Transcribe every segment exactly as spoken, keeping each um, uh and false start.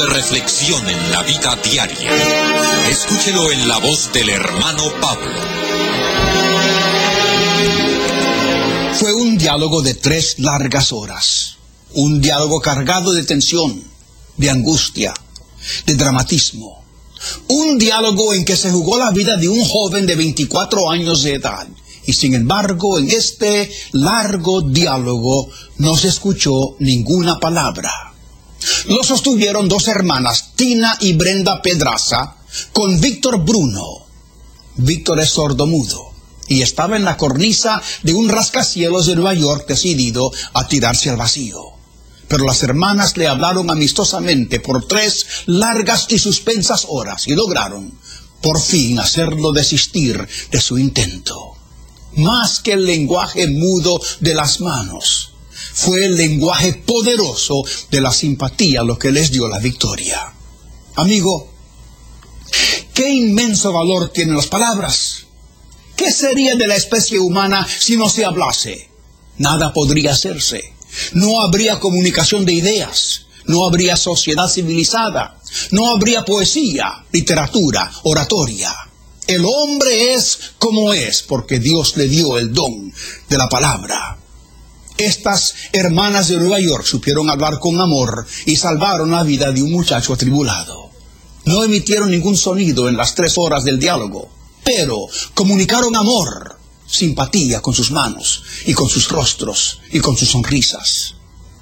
Reflexión en la vida diaria. Escúchelo en la voz del hermano Pablo. Fue un diálogo de tres largas horas. Un diálogo cargado de tensión, de angustia, de dramatismo. Un diálogo en que se jugó la vida de un joven de veinticuatro años de edad. Y sin embargo, en este largo diálogo no se escuchó ninguna palabra. Lo sostuvieron dos hermanas, Tina y Brenda Pedraza, con Víctor Bruno. Víctor es sordomudo y estaba en la cornisa de un rascacielos de Nueva York decidido a tirarse al vacío. Pero las hermanas le hablaron amistosamente por tres largas y suspensas horas y lograron, por fin, hacerlo desistir de su intento. Más que el lenguaje mudo de las manos, fue el lenguaje poderoso de la simpatía lo que les dio la victoria. Amigo, qué inmenso valor tienen las palabras. ¿Qué sería de la especie humana si no se hablase? Nada podría hacerse. No habría comunicación de ideas. No habría sociedad civilizada. No habría poesía, literatura, oratoria. El hombre es como es porque Dios le dio el don de la palabra. Estas hermanas de Nueva York supieron hablar con amor y salvaron la vida de un muchacho atribulado. No emitieron ningún sonido en las tres horas del diálogo, pero comunicaron amor, simpatía con sus manos y con sus rostros y con sus sonrisas.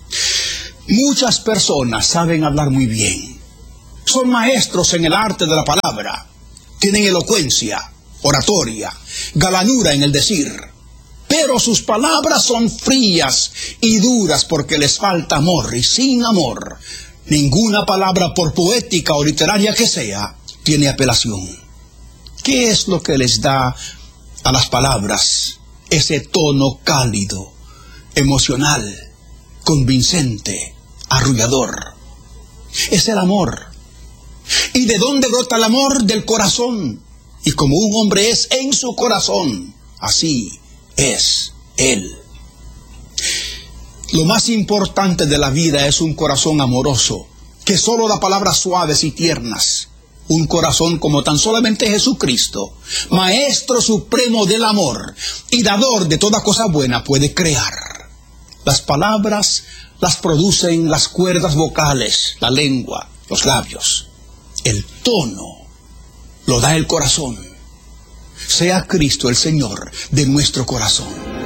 Muchas personas saben hablar muy bien. Son maestros en el arte de la palabra. Tienen elocuencia, oratoria, galanura en el decir. Pero sus palabras son frías y duras porque les falta amor, y sin amor, ninguna palabra, por poética o literaria que sea, tiene apelación. ¿Qué es lo que les da a las palabras ese tono cálido, emocional, convincente, arrullador? Es el amor. ¿Y de dónde brota el amor? Del corazón. Y como un hombre es en su corazón, así es Él. Lo más importante de la vida es un corazón amoroso, que solo da palabras suaves y tiernas. Un corazón como tan solamente Jesucristo, Maestro supremo del amor y dador de toda cosa buena, puede crear. Las palabras las producen las cuerdas vocales, la lengua, los labios. El tono lo da el corazón. Sea Cristo el Señor de nuestro corazón.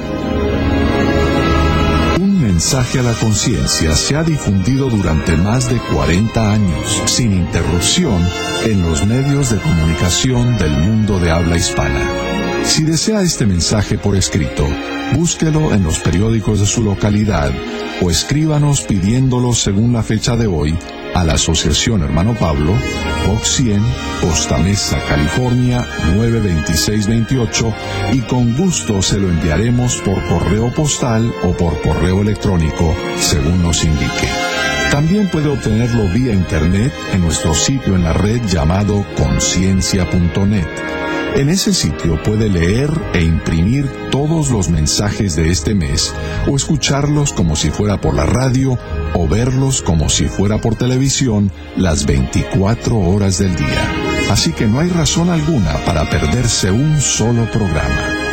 Un mensaje a la conciencia se ha difundido durante más de cuarenta años, sin interrupción, en los medios de comunicación del mundo de habla hispana. Si desea este mensaje por escrito, búsquelo en los periódicos de su localidad o escríbanos pidiéndolo según la fecha de hoy a la Asociación Hermano Pablo, Box cien, Costa Mesa, California, nueve dos seis dos ocho, y con gusto se lo enviaremos por correo postal o por correo electrónico, según nos indique. También puede obtenerlo vía internet en nuestro sitio en la red llamado conciencia punto net. En ese sitio puede leer e imprimir todos los mensajes de este mes, o escucharlos como si fuera por la radio, o verlos como si fuera por televisión las veinticuatro horas del día. Así que no hay razón alguna para perderse un solo programa.